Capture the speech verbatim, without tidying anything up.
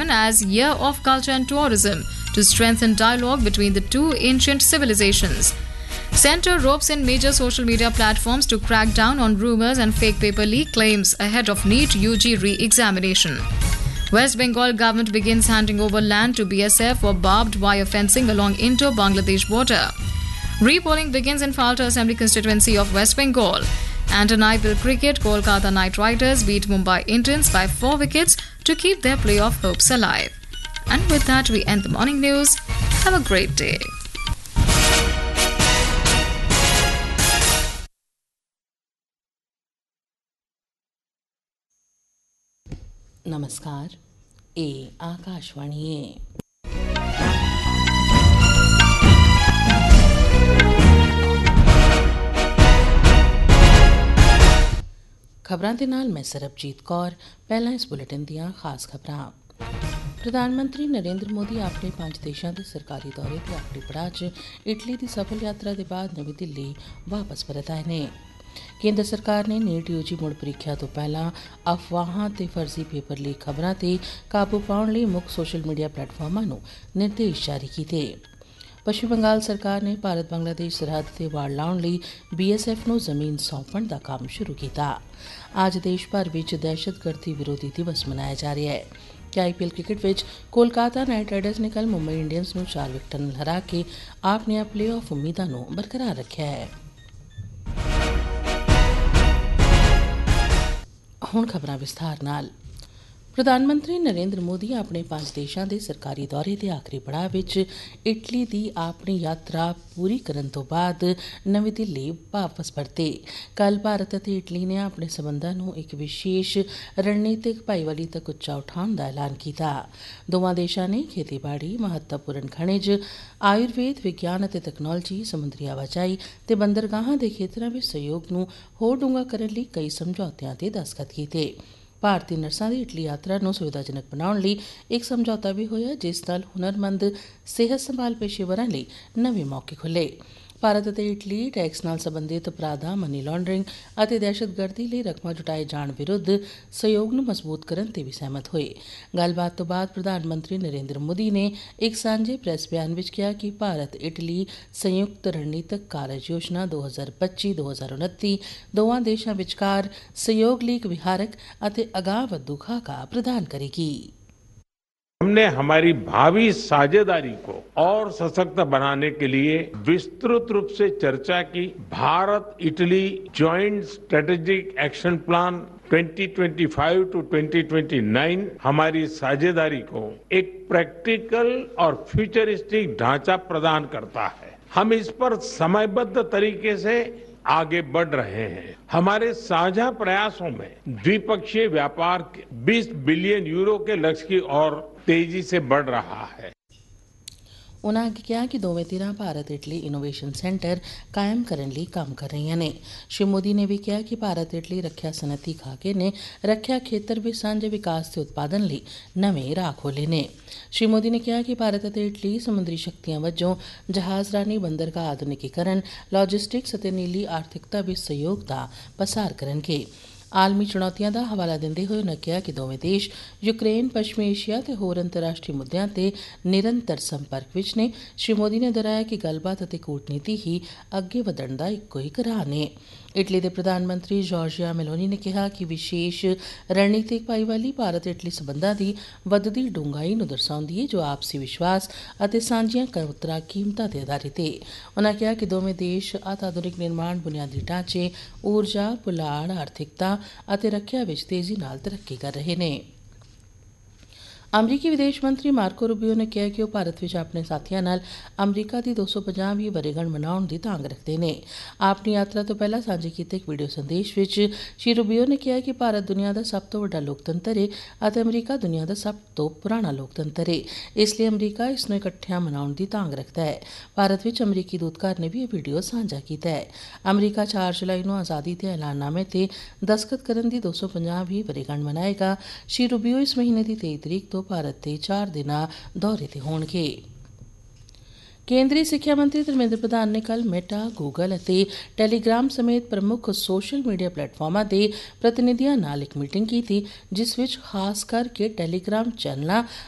twenty-seven as Year of Culture and Tourism to strengthen dialogue between the two ancient civilizations. Centre ropes in major social media platforms to crack down on rumours and fake paper leak claims ahead of NEET U G re-examination. West Bengal government begins handing over land to B S F for barbed wire fencing along Indo-Bangladesh border. Repolling begins in Falta Assembly constituency of West Bengal. And in I P L cricket, Kolkata Knight Riders beat Mumbai Indians by four wickets to keep their playoff hopes alive. And with that, we end the morning news. Have a great day. नमस्कार ए आकाशवाणी है। खबरां दे नाल मैं सरबजीत कौर। पहला इस bulletin दियां खास खबरां। प्रधानमंत्री नरेंद्र मोदी अपने पंज देशां दे सरकारी दौरे दे आखिरी पड़ाव च इटली दी सफल यात्रा दे बाद नवीं दिल्ली वापस परत आए ने। केंद्र सरकार ने नीट यूजी मुड़ परीक्षा तो पहला अफवाहां ते फर्जी पेपर लीक खबरां ते काबू पाउण लई मुक्ख सोशल मीडिया प्लेटफार्मां नूं निर्देश जारी कीते। पश्चिम बंगाल सरकार ने भारत बांग्लादेश सरहद ते वाड़ लाउण लई बीएसएफ नूं जमीन सौंपण दा कम्म शुरू कीता। अज देश भर विच दहशतगर्दी विरोधी दिवस मनाया जा रहा है। आईपीएल क्रिकेट विच कोलकाता नाइट राइडर्स ने कल मुंबई इंडियंस नूं चार विकटां नाल हरा के अपनी प्ले ऑफ उम्मीदां नूं बरकरार रखिआ है। हुण खबरां विस्तार नाल। प्रधानमंत्री नरेंद्र मोदी अपने पंज देशां दे सरकारी दौरे दे आखिरी पड़ाव विच इटली दी अपनी यात्रा पूरी करन तो बाद नवीं दिल्ली वापस परते। कल भारत अते इटली ने अपने संबंधां नूं इक विशेष रणनीतिक भाईवाली तक उच्चा उठाउण दा ऐलान कीता। दोवां देशां ने खेतीबाड़ी, महत्वपूर्ण खनिज, आयुर्वेद, विज्ञान अते तकनालोजी, समुद्री आवाजाई ते बंदरगाहां दे खेतरां विच सहयोग नूं होर डूंगा करन लई कई समझौतियां ते दस्तखत कीते। भारतीय नर्सां दी इटली यात्रा नूं सुविधाजनक बनाउण लई इक समझौता भी होया जिस नाल हुनरमंद सेहत संभाल पेशेवरां लई नवे मौके खुल्ले। भारत अते इटली टैक्स नाल संबंधित अपराधां, मनी लॉन्ड्रिंग अते दहशतगर्दी लई रकमां जुटाए जाण विरुद्ध सहयोग नूं मजबूत करन ते भी सहमत होए। गल्लबात तो बाद प्रधानमंत्री नरेंद्र मोदी ने एक सांझे प्रेस बयान विच कहा कि भारत इटली संयुक्त रणनीतिक कार्य योजना दो हज़ार पच्ची दो हज़ार उनत्ती दोवां देशां विचकार सहयोग लई इक विहारक अते अगावधू खाका प्रदान करेगी। हमने हमारी भावी साझेदारी को और सशक्त बनाने के लिए विस्तृत रूप से चर्चा की। Bharat Italy joint strategic action plan twenty twenty five to twenty twenty nine हमारी साझेदारी को एक प्रैक्टिकल और फ्यूचरिस्टिक ढांचा प्रदान करता है। हम इस पर समयबद्ध तरीके से आगे बढ़ रहे हैं। हमारे साझा प्रयासों में द्विपक्षीय व्यापार के बीस बिलियन यूरो के लक्ष्य की ओर तेजी से बढ़ रहा है। उन्होंने अगे कहा कि दोवें धिरां भारत इटली इनोवेशन सेंटर कायम करने लई काम कर रही ने। श्री मोदी ने भी कहा कि भारत इटली रक्षा सनअती खाके ने रक्षा खेतर विच सांझे विकास ते उत्पादन लई नवे राह खोले ने। श्री मोदी ने कहा कि भारत अते इटली समुद्री शक्तियां वजों जहाजरानी बंदरगाह आधुनिकीकरण, लॉजिस्टिक्स अते नीली आर्थिकता विच सहयोग दा पसार करनगे। आलमी चुनौतियां दा हवाला दिंदे होए उन्होंने कहा कि दोवें देश यूक्रेन, पश्चिमी एशिया ते होर अंतर्राष्ट्रीय मुद्दों ते निरंतर संपर्क विच ने। श्री मोदी ने दोहराया कि गलबात अते कूटनीति ही अगे वधण दा इक्को इक राह ने। इटली के प्रधानमंत्री जॉर्जिया मेलोनी ने कहा कि विशेष रणनीतिक भाईवाली भारत इटली संबंधां दी वधदी डूंघाई नूं दर्शाउंदी है जो आपसी विश्वास अते सांझियां कबूतरा कीमतां ते आधारित है। उन्होंने कहा कि दोवें देश अत्याधुनिक निर्माण, बुनियादी ढांचे, ऊर्जा, पुलाड़, आर्थिकता अते रक्षा विच तेजी नाल तरक्की कर रहे ने। अमरीकी विदेश मंत्री मार्को रूबियो ने कहा कि वह भारत विच अपने साथियों नाल अमरीका की दो सौ पचासवीं वरेगंढ मनाउण दी तांग रखते हैं। अपनी यात्रा तो पहला सांझे कीते एक वीडियो संदेश विच श्री रूबियो ने कहा कि भारत दुनिया का सब तो वड्डा लोकतंत्र है अते अमरीका दुनिया का सब तो पुराना लोकतंत्र है, इसलिए अमरीका इसनूं इकट्ठियां मनाउण दी तांग रखता है। भारत विच अमरीकी दूतघर ने भी यह वीडियो साझा किया है। अमरीका चार जुलाई नूं आज़ादी के ऐलाननामे ते दस्तखत करन दी दो सौ पचासवीं वरेगंढ मनाएगा। श्री रूबियो इस महीने की तेई तरीक तो भारत के चार दिना दौरे ते होणगे। केंद्रीय सिक्ख्या मंत्री धर्मेंद्र प्रधान ने कल मेटा, गूगल अते टैलीग्राम समेत प्रमुख सोशल मीडिया प्लेटफार्मां दे प्रतिनिधियां नाल इक मीटिंग की जिस विच खास करके टैलीग्राम चैनलां